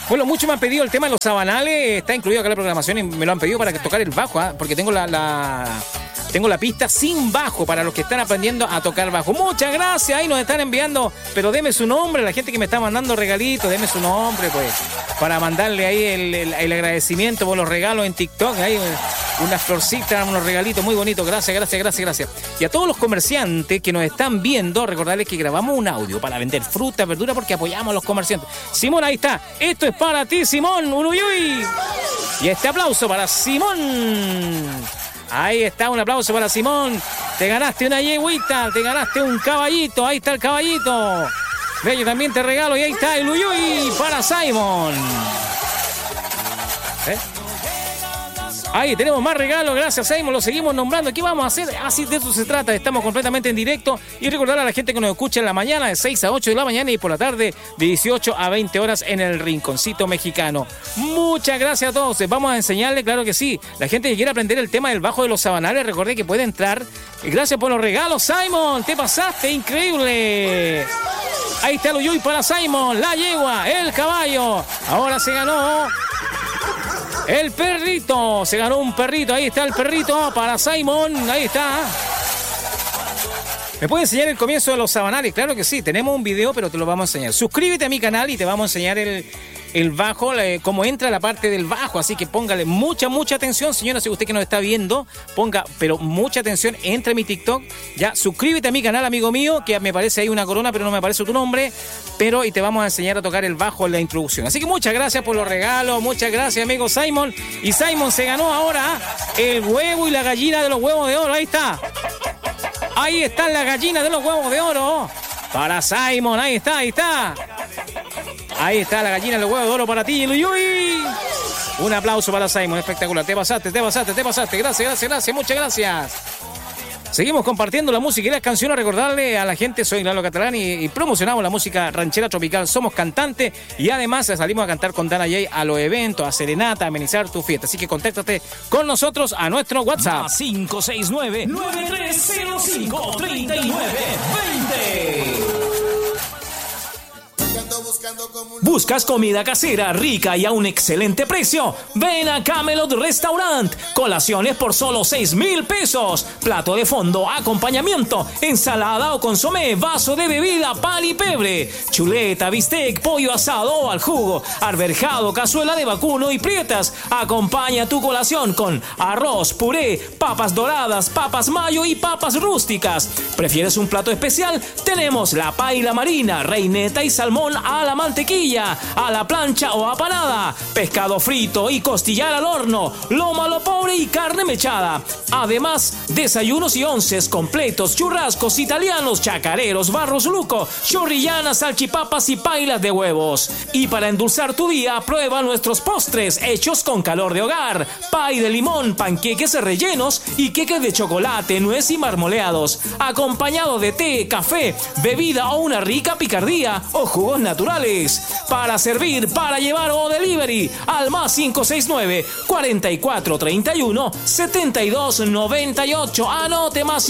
Bueno, muchos me han pedido el tema de los sabanales. Está incluido acá en la programación y me lo han pedido para tocar el bajo, porque tengo tengo la pista sin bajo para los que están aprendiendo a tocar bajo. Muchas gracias, ahí nos están enviando, pero deme su nombre, la gente que me está mandando regalitos, deme su nombre, pues, para mandarle ahí el agradecimiento por los regalos en TikTok, ahí unas florcitas, unos regalitos muy bonitos, gracias. Y a todos los comerciantes que nos están viendo, recordarles que grabamos un audio para vender fruta, verdura, porque apoyamos a los comerciantes. Simón, ahí está, esto es para ti, Simón, Uruyuy. Y este aplauso para Simón. Ahí está, un aplauso para Simón. Te ganaste una yegüita, te ganaste un caballito. Ahí está el caballito. Ve, yo también te regalo. Y ahí está el Uyuy para Simon. Ahí tenemos más regalos, gracias Simon, lo seguimos nombrando. ¿Qué vamos a hacer? Así de eso se trata, estamos completamente en directo. Y recordar a la gente que nos escucha en la mañana de 6 a 8 de la mañana y por la tarde de 18 a 20 horas en el Rinconcito Mexicano. Muchas gracias a todos, vamos a enseñarle, claro que sí. La gente que quiera aprender el tema del bajo de los sabanales, recuerde que puede entrar. Gracias por los regalos, Simon, te pasaste, increíble. Ahí está el Uyuy para Simon, la yegua, el caballo. Ahora se ganó el perrito, se ganó un perrito, ahí está el perrito para Simon, ahí está. ¿Me puede enseñar el comienzo de los sabanales? Claro que sí, tenemos un video, pero te lo vamos a enseñar. Suscríbete a mi canal y te vamos a enseñar el bajo, cómo entra la parte del bajo, así que póngale mucha atención, señora, si usted que nos está viendo, ponga, pero mucha atención, entra a mi TikTok, ya, suscríbete a mi canal, amigo mío, que me parece ahí una corona, pero no me aparece tu nombre, y te vamos a enseñar a tocar el bajo en la introducción. Así que muchas gracias por los regalos, muchas gracias, amigo Simon, y Simon se ganó ahora el huevo y la gallina de los huevos de oro, ahí está. Ahí está la gallina de los huevos de oro para Simon, ahí está. Ahí está la gallina de los huevos de oro para ti, Uyuy. Un aplauso para Simon, espectacular. Te pasaste. Gracias, muchas gracias. Seguimos compartiendo la música y las canciones. Recordarle a la gente, soy Lalo Catalán y promocionamos la música ranchera tropical. Somos cantantes y además salimos a cantar con Dana J a los eventos, a serenata, a amenizar tu fiesta. Así que contáctate con nosotros a nuestro WhatsApp. 569-9305-3920. ¿Buscas comida casera, rica y a un excelente precio? Ven a Camelot Restaurant. Colaciones por solo 6,000 pesos. Plato de fondo, acompañamiento, ensalada o consomé, vaso de bebida, pan y pebre. Chuleta, bistec, pollo asado o al jugo, arberjado, cazuela de vacuno y prietas. Acompaña tu colación con arroz, puré, papas doradas, papas mayo y papas rústicas. ¿Prefieres un plato especial? Tenemos la paila marina, reineta y salmón a la mantequilla, a la plancha o apanada, pescado frito y costillar al horno, lomo a lo pobre y carne mechada. Además, desayunos y onces completos, churrascos italianos, chacareros, barros luco, chorrillanas, salchipapas y pailas de huevos. Y para endulzar tu día, prueba nuestros postres hechos con calor de hogar, pay de limón, panqueques rellenos y queques de chocolate, nuez y marmoleados, acompañado de té, café, bebida o una rica picardía o jugos naturales. Para servir, para llevar o delivery al más 569-4431-7298. Anote más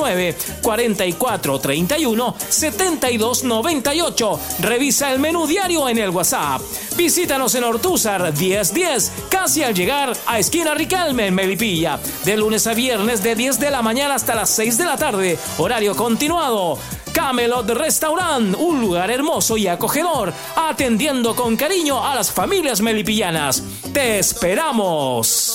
569-4431-7298. Revisa el menú diario en el WhatsApp. Visítanos en Ortúzar 1010, casi al llegar a esquina Riquelme en Melipilla. De lunes a viernes de 10 de la mañana hasta las 6 de la tarde. Horario continuado. Camelot Restaurant, un lugar hermoso y acogedor, atendiendo con cariño a las familias melipillanas. ¡Te esperamos!